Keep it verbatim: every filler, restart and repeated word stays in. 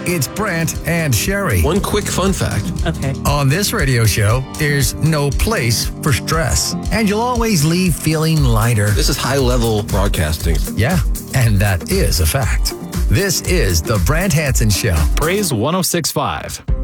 it's Brant and Sherry. One quick fun fact. Okay. On this radio show, there's no place for stress, and you'll always leave feeling lighter. This is high-level broadcasting. Yeah, and that is a fact. This is the Brant Hansen Show. Praise one oh six point five.